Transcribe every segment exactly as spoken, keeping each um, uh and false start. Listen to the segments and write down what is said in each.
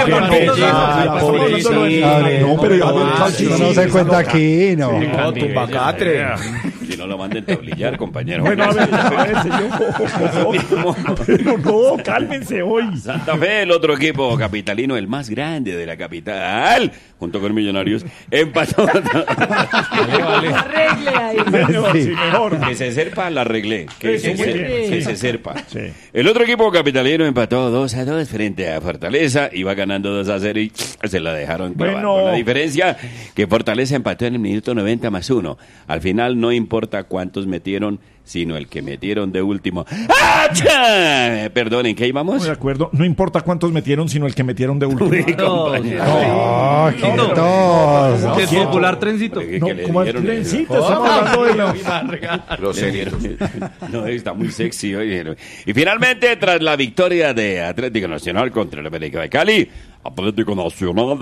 No, pero no se cuenta aquí, no. No, tu bacatre. Si no lo manden tablillar, compañero. Bueno, a ver, a ver, señor. Pero no, cálmense hoy. Santa Fe, el otro equipo capitalino, el más grande de la capital, junto con Millonarios, empató. Vale, vale. Arregle ahí. Mejor, sí, mejor. Que se serpa, la arreglé. Que, Sí, se, muy bien. que se serpa. Sí. El otro equipo capitalino empató dos a dos frente a Fortaleza, iba ganando dos a cero y se la dejaron clavar. Bueno. Con la diferencia que Fortaleza empató en el minuto noventa más uno. Al final no importa cuántos metieron, sino el que metieron de último. ¡Ah! Perdón, ¿en qué íbamos? Muy de acuerdo. No importa cuántos metieron, sino el que metieron de último. Uy, compañero. Oh, quietos. El popular trencito. ¿Qué- No, qué le como el dieron? trencito, estamos hablando de la... Le dieron- No, está muy sexy hoy. Y finalmente, tras la victoria de Atlético Nacional contra el América de Cali, Atlético Nacional.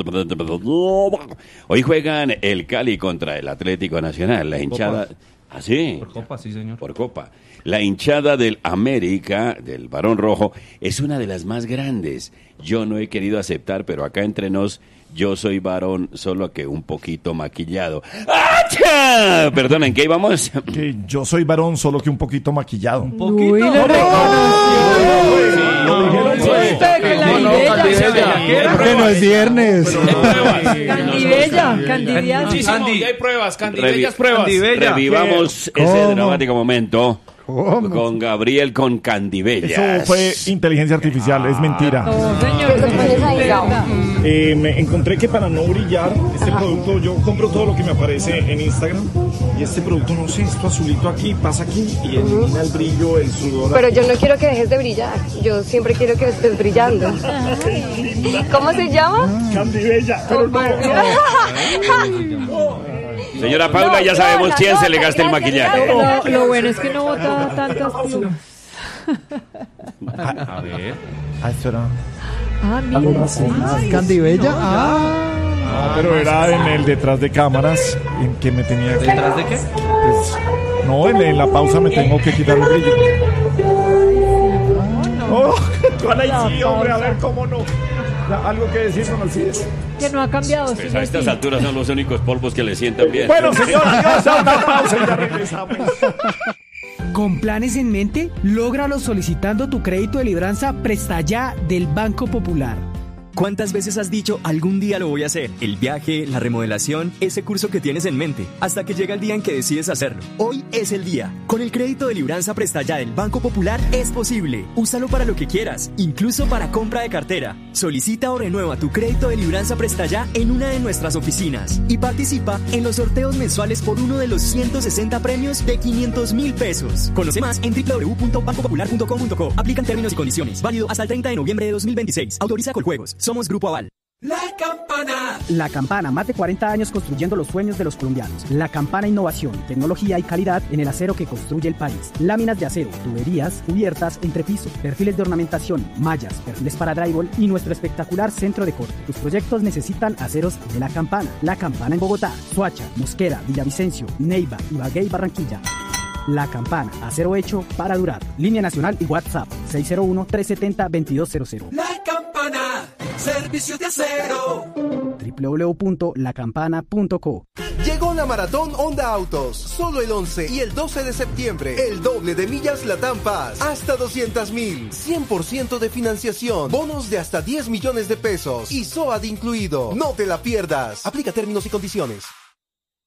Hoy juegan el Cali contra el Atlético Nacional. La hinchada. ¿Ah, sí? Por copa, sí, señor. Por copa. La hinchada del América, del Barón Rojo, es una de las más grandes. Yo no he querido aceptar, pero acá entre nos, yo soy varón, solo que un poquito maquillado. ¡Acha! Perdón, ¿en qué íbamos? Que yo soy varón, solo que un poquito maquillado. Un poquito. Uy, lo No, reconoció. dijeron Sí, pues. usted, que la No, no, Ibella. Candibella. Que no es viernes. Candibella, Candidial. Candy. Ya hay pruebas, Candy, Revi- bellas pruebas. Candibella. Revivamos ¿Qué? ese ¿Cómo? dramático momento ¿Cómo? con Gabriel con Candibella. Eso fue inteligencia artificial, es mentira. No, señor, eso no es verdad. Eh, me encontré que para no brillar, este producto, yo compro todo lo que me aparece en Instagram, y este producto, no sé, esto azulito aquí, pasa aquí, y elimina el brillo, el sudor. Pero yo no quiero que dejes de brillar. Yo siempre quiero que estés brillando. ¿Cómo se llama? Candibella, pero no, no. Señora Paula, ya No, sabemos no, quién no, se le no, gasta el no, maquillaje. Lo, lo bueno es que no bota tantas plumas. A ver. Ah, esto era... Ah, mira. Candibella. Ah. Ah, pero era en el detrás de cámaras, en que me tenía que... ¿Detrás de qué? Pues, no, en, en la pausa me tengo que quitar el brillo. Oh, ¿cuál ahí sí, hombre? A ver, ¿cómo no? Ya, algo que decir, don Alcides. Que no ha cambiado. Pues sí, a estas sí. alturas son los únicos polvos que le sientan bien. Bueno, señora, adiós, a una pausa y ya regresamos. Con planes en mente, lógralo solicitando tu crédito de libranza Presta Ya del Banco Popular. ¿Cuántas veces has dicho algún día lo voy a hacer? El viaje, la remodelación, ese curso que tienes en mente, hasta que llega el día en que decides hacerlo. Hoy es el día. Con el crédito de libranza Presta Ya del Banco Popular es posible. Úsalo para lo que quieras, incluso para compra de cartera. Solicita o renueva tu crédito de libranza Presta Ya en una de nuestras oficinas y participa en los sorteos mensuales por uno de los ciento sesenta premios de quinientos mil pesos. Conoce más en doble u doble u doble u punto banco popular punto com punto co. Aplican términos y condiciones. Válido hasta el treinta de noviembre de dos mil veintiséis. Autoriza Coljuegos. Somos Grupo Aval. La Campana. La Campana, más de cuarenta años construyendo los sueños de los colombianos. La Campana, innovación, tecnología y calidad en el acero que construye el país. Láminas de acero, tuberías, cubiertas, entrepiso, perfiles de ornamentación, mallas, perfiles para drywall y nuestro espectacular centro de corte. Tus proyectos necesitan aceros de La Campana. La Campana en Bogotá, Soacha, Mosquera, Villavicencio, Neiva, Ibagué y Barranquilla. La Campana, acero hecho para durar. Línea nacional y WhatsApp seis cero uno, tres siete cero, dos dos cero cero. La Campana, servicio de acero. doble u doble u doble u punto la campana punto co. Llegó la Maratón Honda Autos. Solo el once y el doce de septiembre. El doble de millas Latam Pass. Hasta doscientos mil. cien por ciento de financiación. Bonos de hasta diez millones de pesos. Y S O A D incluido. No te la pierdas. Aplica términos y condiciones.